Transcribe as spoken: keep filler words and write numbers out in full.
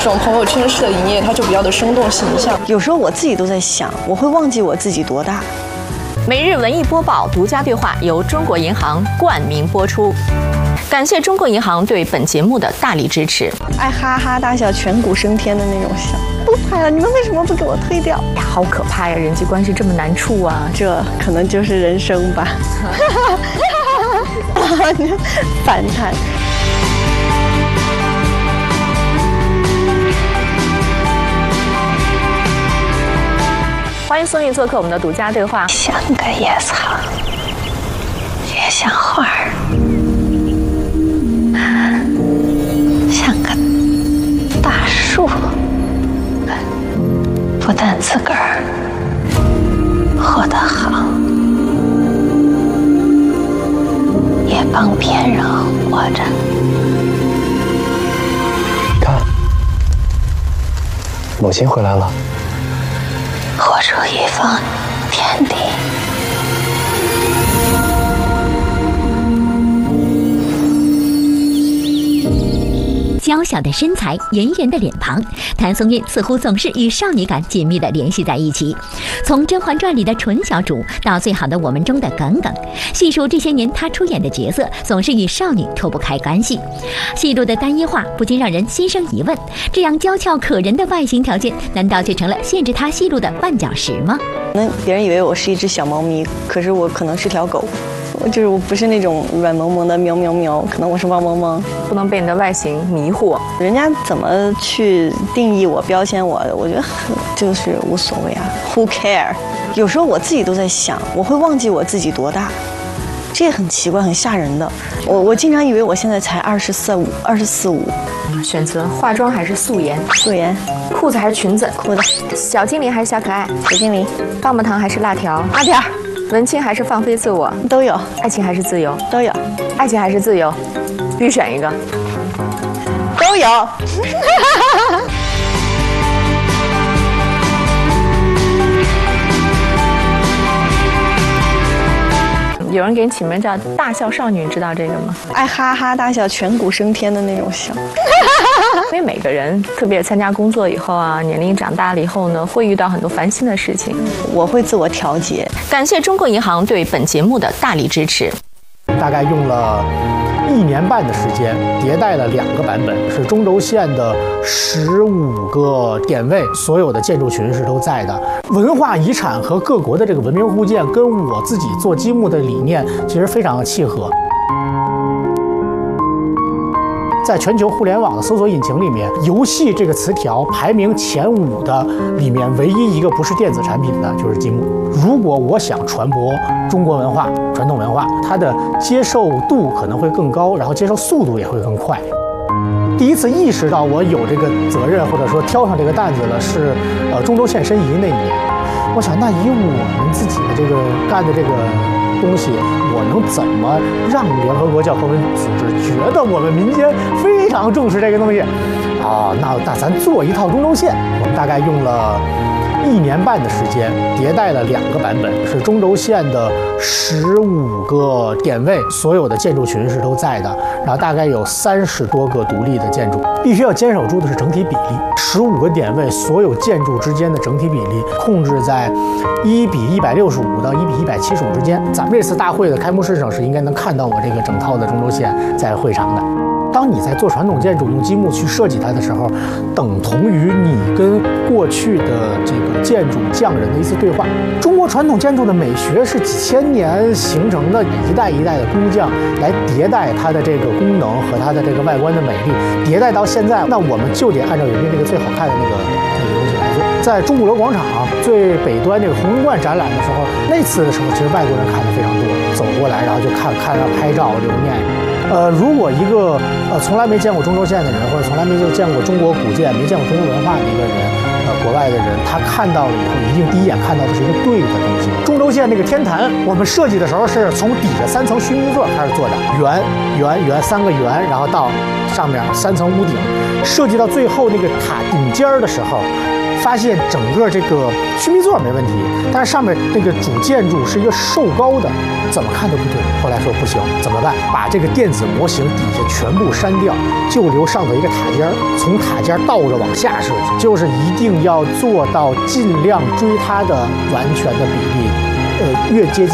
种朋友圈式的营业，它就比较的生动形象。 有时候我自己都在想，我会忘记我自己多大。 每日文艺播报独家对话由中国银行冠名播出，感谢中国银行对本节目的大力支持。 爱哈哈大笑、颧骨升天的那种笑，不拍了，你们为什么不给我推掉？ 呀，好可怕呀！人际关系这么难处啊， 这可能就是人生吧。反弹。 欢迎宋轶做客我们的独家对话。 像个野草，也像花儿，像个大树，不但自个儿活得好，也帮别人活着。 看，母亲回来了。 活出一方天地。 娇小的身材，圆圆的脸庞，谭松韵似乎总是与少女感紧密地联系在一起。从《甄嬛传》里的纯小主到《最好的我们》中的耿耿，细数这些年她出演的角色，总是与少女脱不开干系。戏路的单一化不禁让人心生疑问：这样娇俏可人的外形条件，难道却成了限制她戏路的绊脚石吗？ 那别人以为我是一只小猫咪，可是我可能是条狗。就是我不是那种软萌萌的喵喵喵，可能我是汪汪汪， 不能被你的外形迷惑。 人家怎么去定义我、标签我，我觉得就是无所谓啊 ，Who care？ 有时候我自己都在想，我会忘记我自己多大，这也很奇怪，很吓人的。我我经常以为我现在才二十四五、二十四五。 选择化妆还是素颜？ 素颜。 裤子还是裙子？ 裤子。 小精灵还是小可爱？ 小精灵。 棒棒糖还是辣条？ 辣条。 文青还是放飞自我？ 都有。 爱情还是自由？ 都有。 爱情还是自由？必须选一个。 都有。 有人给你起名叫大笑少女，你知道这个吗？ 爱哈哈大笑、颧骨升天的那种笑。 所以每个人，特别是参加工作以后啊，年龄长大了以后呢，会遇到很多烦心的事情。 我会自我调节。 感谢中国银行对本节目的大力支持。 大概用了一年半的时间，迭代了两个版本，是中轴线的十五个点位，所有的建筑群是都在的。文化遗产和各国的这个文明互鉴，跟我自己做积木的理念其实非常的契合。在全球互联网的搜索引擎里面，游戏这个词条排名前五的里面，唯一一个不是电子产品的就是积木。如果我想传播中国文化、传统文化，它的接受度可能会更高，然后接受速度也会更快。第一次意识到我有这个责任，或者说挑上这个担子了，是呃中轴线申遗那一年。我想，那以我们自己的这个干的这个东西，我能怎么让联合国教科文组织觉得我们民间非常重视这个东西？啊，那那咱做一套中轴线，我们大概用了一年半的时间，迭代了两个版本，是中轴线的十五个点位，所有的建筑群是都在的，然后大概有三十多个独立的建筑，必须要坚守住的是整体比例。十五个点位，所有建筑之间的整体比例控制在一比一百六十五到一比一百七十五之间。咱们这次大会的开幕式上是应该能看到我这个整套的中轴线在会场的。当你在做传统建筑用积木去设计它的时候，等同于你跟过去的这个建筑匠人的一次对话。中国传统建筑的美学是几千年形成的，一代一代的工匠来迭代它的这个功能和它的这个外观的美丽，迭代到现在，那我们就得按照人家这个最好看的那个那个东西来做。在钟鼓楼广场最北端这个红云观展览的时候，那次的时候，其实外国人看的非常多，走过来然后就看看着拍照留念。呃，如果一个呃从来没见过中轴线的人，或者从来没就见过中国古建、没见过中国文化的一个人，呃，国外的人，他看到了以后，一定第一眼看到的是一个对的东西。中轴线这个天坛，我们设计的时候是从底下三层须弥座开始做的，圆圆圆三个圆，然后到上面三层屋顶，设计到最后那个塔顶尖儿的时候， 发现整个这个须弥座没问题，但是上面那个主建筑是一个瘦高的，怎么看都不对。后来说不行，怎么办？把这个电子模型底下全部删掉，就留上头一个塔尖儿，从塔尖倒着往下设计，就是一定要做到尽量追它的完全的比例，呃，越接近。